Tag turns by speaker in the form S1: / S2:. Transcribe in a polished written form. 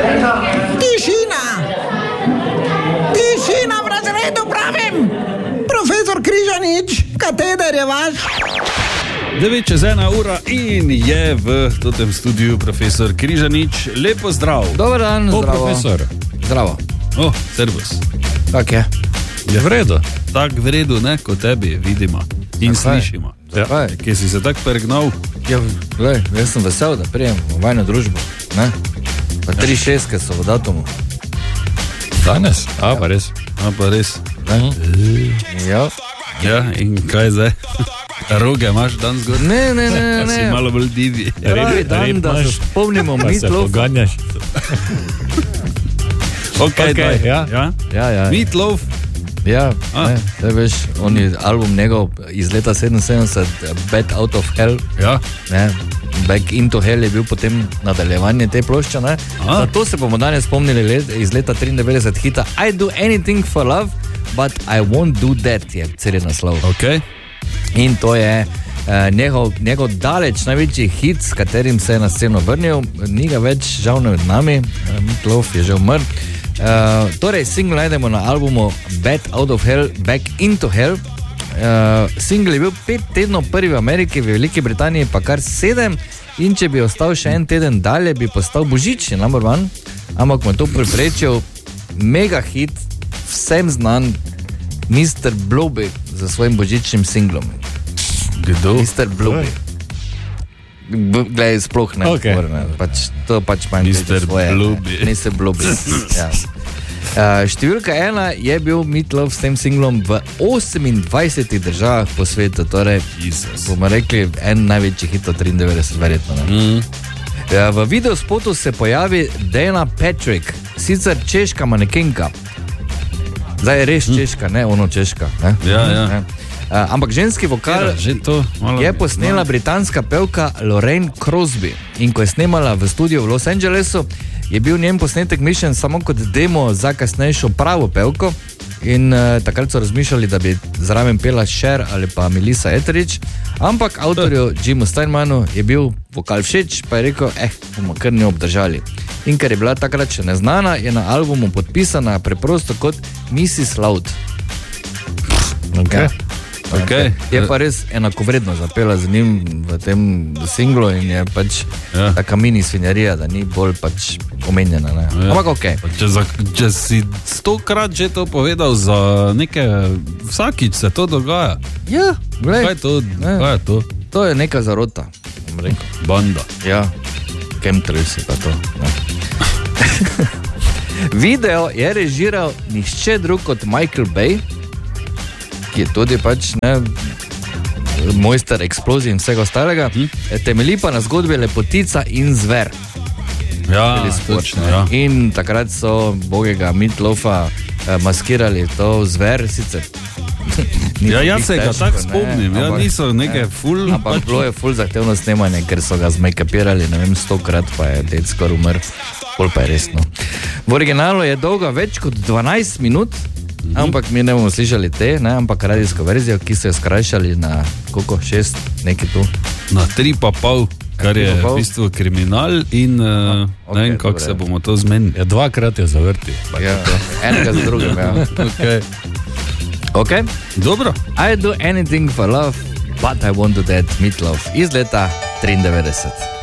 S1: Tišina! Tišina v razredu, pravim! Profesor Križanič, kateder je vaš?
S2: 9:01 in je v tem studiu profesor Križanič. Lepo zdrav.
S3: Dobar dan, zdravo.
S4: Profesor.
S3: Zdravo.
S2: Servus.
S3: Kak je?
S4: Je v redu.
S2: Tak v redu, ne, kot tebi vidimo in slišimo.
S3: Ja.
S2: Kje si se tak pregnal?
S3: Ja, glej, jaz sem vesel, da prijem v vajno družbo, ne? Pa 3-6 so v datumu.
S4: Danes? Pa res.
S2: Pa res.
S3: Ja.
S2: Ja, in kaj zdaj? Roge imaš dan zgod?
S3: Ne.
S2: Si malo bolj divi.
S3: Pravi dan, da se spomnimo Meatloaf.
S4: Poganjaš.
S2: Okay,
S4: ja.
S2: Meatloaf.
S3: Ja, ne, veš, on je album njegov iz leta 77, Bad Out of Hell, ne, Back into Hell je bil potem nadaljevanje te plošče, ne. Zato se bomo danes spomnili iz leta 93 hita I do anything for love, but I won't do that, je celi naslov.
S2: Okay.
S3: In to je njegov daleč največji hit, s katerim se je na sceno vrnil, ni ga več žal med nami, Meatloaf je že umrl. Torej, single najdemo na albumu Bad Out of Hell, Back into Hell. Single je bil 5 tednov prvi v Ameriki, v Veliki Britaniji pa kar 7, in če bi ostal še en teden dalje, bi postal božični number one, ampak mu je to preprečil mega hit, vsem znan Mr. Blobby za svojim božičnim singlom.
S2: Kdo?
S3: Mr. Blobby. Glej, sploh ne.
S4: Okay.
S3: To pač manj
S2: Mr. Blobby.
S3: Mr. Blobby. Ja. Številka 1 je bil Meatloaf s tem singlom v 28 državah po svetu, torej bomo rekli en največji hit od 93 verjetno. V videospotu se pojavi Dana Patrick, sicer češka manekenka. Zdaj je res češka, ne ono češka, ne?
S2: Ja.
S3: Ampak ženski vokal je posnela britanska pevka Lorraine Crosby, in ko je snemala v studiu v Los Angelesu, je bil njen posnetek mišljen samo kot demo za kasnejšo pravo pevko, in takrat so razmišljali, da bi zraven pela Cher ali pa Melissa Etheridge, ampak avtorju Jimu Steinmanu je bil vokal všeč, pa je rekel, bomo kar njo obdržali. In ker je bila takrat še neznana, je na albumu podpisana preprosto kot Mrs. Loud.
S2: Okay.
S3: Je pa res enakovredno zapela z njim v tem singlu in je pač taka mini svinjarija, da ni bolj pač omenjena. Ne? Ampak okej.
S2: Če si 100-krat že to povedal za neke, vsakič se to dogaja.
S3: Ja, glej.
S2: Kaj je to?
S3: To je neka zarota.
S2: Banda.
S3: Ja, chemtrails je pa to. Video je režiral nihče drug kot Michael Bay, ki je tudi pač mojster eksplozij in vsega ostalega, temelji pa na zgodbi Lepotica in zver.
S2: Ja, točno, ja.
S3: In takrat so bogega Meatloofa maskirali to zver, sicer
S2: jaz se ga tako spomnim, niso neke ful.
S3: Ampak bilo je ful zahtevno snemanje, ker so ga zmejkapirali, ne vem, 100-krat, pa je dec skor umr, pol pa je resno. V originalu je dolga več kot 12 minut, ampak mi ne bomo slišali ampak radijsko verzijo, ki so jo skrajšali na koliko, 6, nekaj tu.
S2: Na 3,5, kar je v bistvu kriminal in ne vem, kako se bomo to zmenili.
S4: Ja, 2-krat je zavrti.
S3: Ja, enega za drugim, ja. Ok?
S2: Dobro.
S3: I do anything for love, but I won't do that, Meatloaf iz leta 93.